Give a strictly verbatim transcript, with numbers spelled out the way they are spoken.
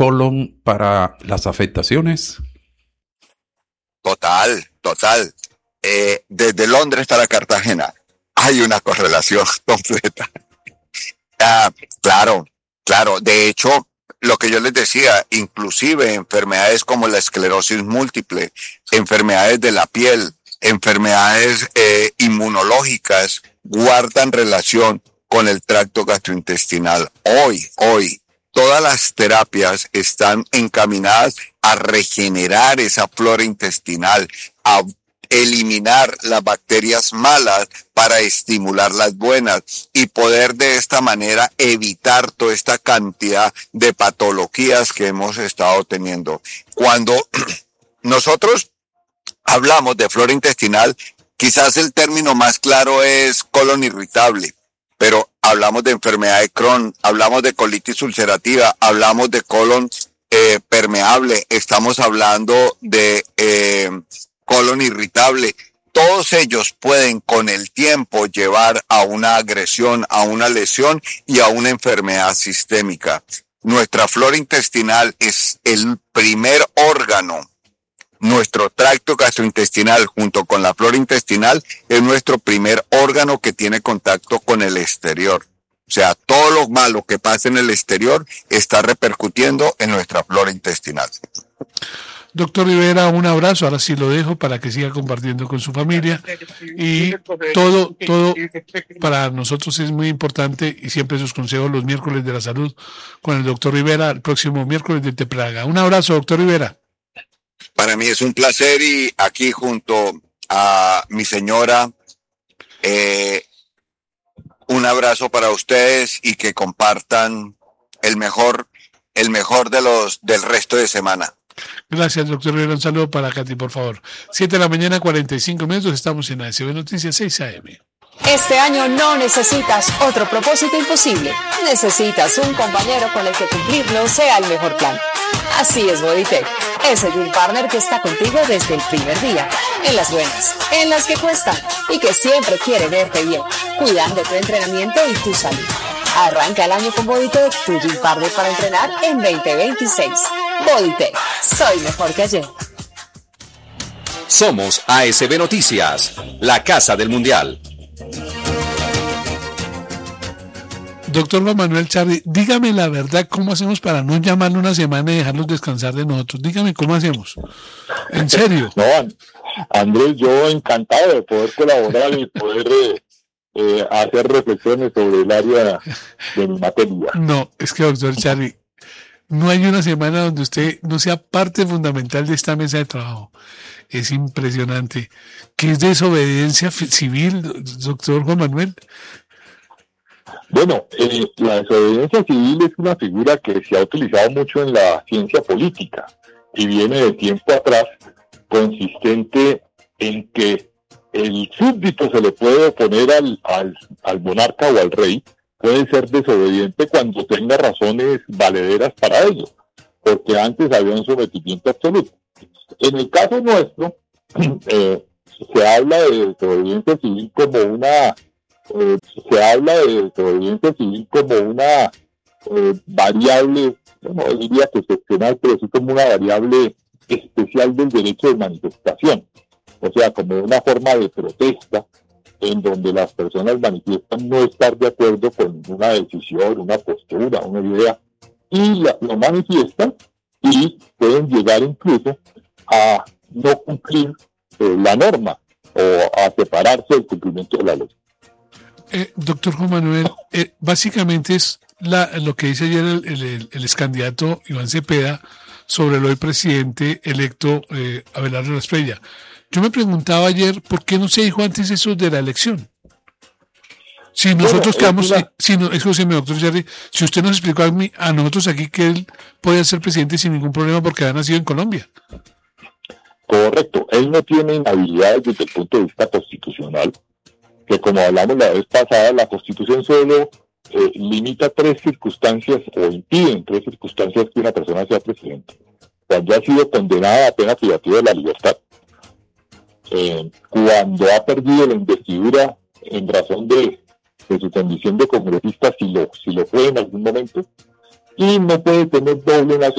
colon para las afectaciones? Total, total. Eh, desde Londres para Cartagena hay una correlación completa. Ah, claro, claro. De hecho, lo que yo les decía, inclusive enfermedades como la esclerosis múltiple, enfermedades de la piel, enfermedades eh, inmunológicas, guardan relación con el tracto gastrointestinal. Hoy, hoy, todas las terapias están encaminadas a regenerar esa flora intestinal, a eliminar las bacterias malas para estimular las buenas y poder de esta manera evitar toda esta cantidad de patologías que hemos estado teniendo. Cuando nosotros hablamos de flora intestinal, quizás el término más claro es colon irritable, pero hablamos de enfermedad de Crohn, hablamos de colitis ulcerativa, hablamos de colon eh, permeable, estamos hablando de eh, colon irritable. Todos ellos pueden con el tiempo llevar a una agresión, a una lesión y a una enfermedad sistémica. Nuestra flora intestinal es el primer órgano. Nuestro tracto gastrointestinal junto con la flora intestinal es nuestro primer órgano que tiene contacto con el exterior. O sea, todo lo malo que pasa en el exterior está repercutiendo en nuestra flora intestinal. Doctor Rivera, un abrazo, ahora sí lo dejo para que siga compartiendo con su familia y todo, todo para nosotros es muy importante y siempre sus consejos los miércoles de la salud con el doctor Rivera, el próximo miércoles de Tepraga. Un abrazo, doctor Rivera. Para mí es un placer y aquí junto a mi señora, eh, un abrazo para ustedes y que compartan el mejor, el mejor de los del resto de semana. Gracias, doctor Rivera. Un saludo para Katy, por favor. siete de la mañana, cuarenta y cinco minutos. Estamos en A S B Noticias seis A M. Este año no necesitas otro propósito imposible. Necesitas un compañero con el que cumplirlo sea el mejor plan. Así es Bodytech, ese Gym Partner que está contigo desde el primer día. En las buenas, en las que cuestan y que siempre quiere verte bien, cuidando tu entrenamiento y tu salud. Arranca el año con Bodytech, tu Gym Partner para entrenar en veinte veintiséis. Bodytech, soy mejor que ayer. Somos A S B Noticias, la casa del mundial. Doctor Juan Manuel Charri, dígame la verdad, ¿cómo hacemos para no llamarle una semana y dejarlos descansar de nosotros? Dígame cómo hacemos. ¿En serio? No, Andrés, yo encantado de poder colaborar y poder eh, eh, hacer reflexiones sobre el área de mi materia. No, es que doctor Charri, no hay una semana donde usted no sea parte fundamental de esta mesa de trabajo. Es impresionante. ¿Qué es desobediencia civil, doctor Juan Manuel? Bueno, eh, la desobediencia civil es una figura que se ha utilizado mucho en la ciencia política y viene de tiempo atrás, consistente en que el súbdito se le puede oponer al, al, al monarca o al rey, puede ser desobediente cuando tenga razones valederas para ello, porque antes había un sometimiento absoluto. En el caso nuestro, eh, se habla de desobediencia civil como una Eh, se habla de desobediencia civil como una eh, variable, no diría que excepcional, pero sí como una variable especial del derecho de manifestación, o sea, como una forma de protesta en donde las personas manifiestan no estar de acuerdo con una decisión, una postura, una idea, y la, lo manifiestan y pueden llegar incluso a no cumplir eh, la norma o a separarse del cumplimiento de la ley. Eh, doctor Juan Manuel, eh, básicamente es la, lo que dice ayer el, el, el ex candidato Iván Cepeda sobre el hoy presidente electo eh, Abelardo Rasprilla. Yo me preguntaba ayer por qué no se dijo antes eso de la elección. Si nosotros bueno, quedamos, una... si no, escúcheme, doctor Jerry, si usted nos explicó a, mí, a nosotros aquí que él podía ser presidente sin ningún problema porque había nacido en Colombia. Correcto, él no tiene inhabilidades desde el punto de vista constitucional, que como hablamos la vez pasada, la Constitución solo eh, limita tres circunstancias o impide en tres circunstancias que una persona sea presidente. Cuando ha sido condenada a pena privativa de la libertad, eh, cuando ha perdido la investidura en razón de, de su condición de congresista, si lo, si lo fue en algún momento, y no puede tener doble nacionalidad